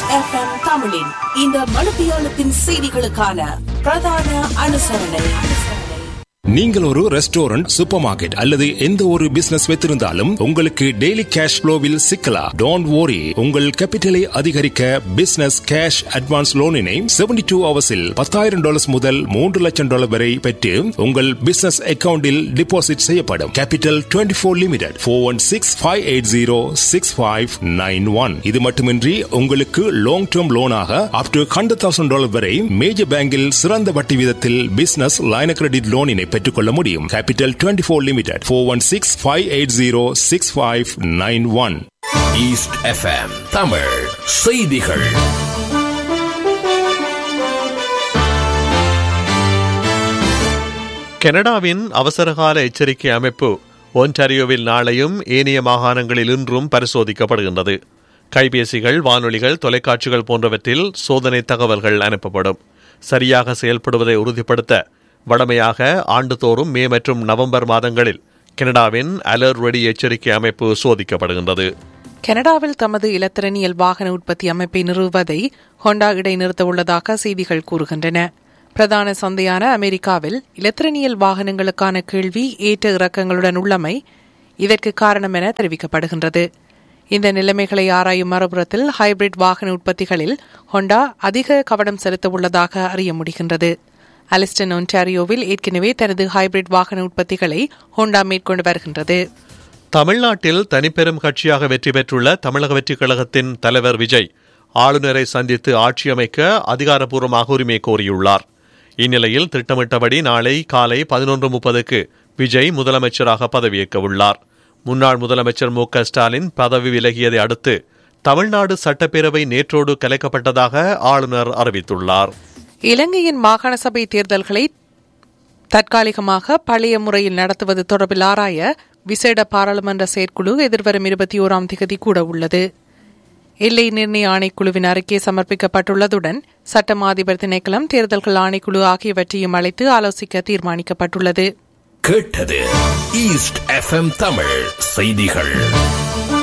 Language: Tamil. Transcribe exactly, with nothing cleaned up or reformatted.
எஃப்எம் தமிழின் இந்த மணித்தியாலத்தின் செய்திகளுக்கான பிரதான அனுசரணை. நீங்கள் ஒரு ரெஸ்டாரண்ட், சூப்பர் மார்க்கெட் அல்லது எந்த ஒரு பிசினஸ் வைத்திருந்தாலும் உங்களுக்கு டெய்லி கேஷ் ஃப்ளோவில் சிக்கலாம். Don't worry. உங்கள் கேபிட்டலை அதிகரிக்க business cash advance லோனினை seventy two ஹவர்ஸில் பத்தாயிரம் டாலர்ஸ் முதல் மூன்று லட்சம் டாலர் வரை பெற்று உங்கள் பிசினஸ் அக்கவுண்டில் டிபாசிட் செய்யப்படும். Capital twenty four limited four one six five eight zero six five nine one. இது மட்டுமின்றி உங்களுக்கு long term லோனாக up to hundred thousand dollar வரை மேஜர் பேங்கில் சிறந்த வட்டி வீதத்தில் பிசினஸ் லைன் கிரெடிட் லோனினை பெற்றுக்கொள்ள முடியும். Capital twenty four limited four one six five eight zero six five nine one. East FM Tamil செய்திகள். கனடாவின் அவசரகால எச்சரிக்கை அமைப்பு ஒன்டாரியோவில் நாளையும் ஏனைய மாகாணங்களில் இன்றும் பரிசோதிக்கப்படுகின்றது. கைபேசிகள், வானொலிகள், தொலைக்காட்சிகள் போன்றவற்றில் சோதனை தகவல்கள் அனுப்பப்படும். சரியாக செயல்படுவதை உறுதிப்படுத்த வடமையாக ஆண்டுதோறும் மே மற்றும் நவம்பர் மாதங்களில் கனடாவின் அலர்ட் ரெடி எச்சரிக்கை அமைப்பு சோதிக்கப்படுகின்றது. கனடாவில் தமது இலத்திரனியல் வாகன உற்பத்தி அமைப்பை நிறுவுவதை ஹோண்டா இடைநிறுத்த உள்ளதாக செய்திகள் கூறுகின்றன. பிரதான சந்தையான அமெரிக்காவில் இலத்திரனியல் வாகனங்களுக்கான கேள்வி ஏற்ற இறக்கங்களுடன் உள்ளமை இதற்கு காரணம் என தெரிவிக்கப்படுகின்றது. இந்த நிலைமைகளை ஆராயும் மறுபுறத்தில் ஹைபிரிட் வாகன உற்பத்திகளில் ஹோண்டா அதிக கவனம் செலுத்த உள்ளதாக அறிய முடிகின்றது. அலிஸ்டன், ஒன்டாரியோவில் ஏற்கனவே தனது ஹைபிரிட் வாகன உற்பத்திகளை ஹோண்டா மேற்கொண்டு வருகின்றது. தமிழ்நாட்டில் தனிப்பெரும் கட்சியாக வெற்றி பெற்றுள்ள தமிழக வெற்றிக் கழகத்தின் தலைவர் விஜய் ஆளுநரை சந்தித்து ஆட்சி அமைக்க அதிகாரப்பூர்வமாக உரிமை கோரியுள்ளார். இந்நிலையில் திட்டமிட்டபடி நாளை காலை பதினொன்று முப்பதுக்கு விஜய் முதலமைச்சராக பதவியேற்க உள்ளார். முன்னாள் முதலமைச்சர் மு க ஸ்டாலின் பதவி விலகியதை அடுத்து தமிழ்நாடு சட்டப்பேரவை நேற்றோடு கலைக்கப்பட்டதாக ஆளுநர் அறிவித்துள்ளார். இலங்கையின் மாகாண சபை தேர்தல்களை தற்காலிகமாக பழைய முறையில் நடத்துவது தொடர்பில் ஆராய விசேட பாராளுமன்ற செயற்குழு எதிர்வரும் இருபத்தி ஓராம் தேதி கூட உள்ளது. எல்லை நிர்ணய ஆணைக்குழுவின் அறிக்கை சமர்ப்பிக்கப்பட்டுள்ளதுடன் சட்டமா அதிபர் திணைக்களம், தேர்தல்கள் ஆணைக்குழு ஆகியவற்றையும் அழைத்து ஆலோசிக்க தீர்மானிக்கப்பட்டுள்ளது. கேட்டது ஈஸ்ட் எஃப்எம் தமிழ் செய்திகள்.